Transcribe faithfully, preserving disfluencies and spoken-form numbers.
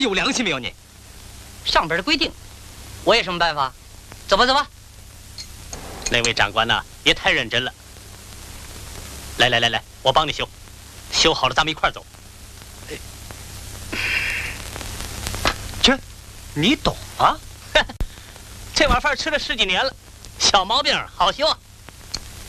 有良心没有你？ 上边的规定，我有什么办法？走吧，走吧。 那位长官呐、啊，别太认真了。来来来来，我帮你修，修好了咱们一块儿走。 这，你懂啊？ 这碗饭吃了十几年了，小毛病好修啊。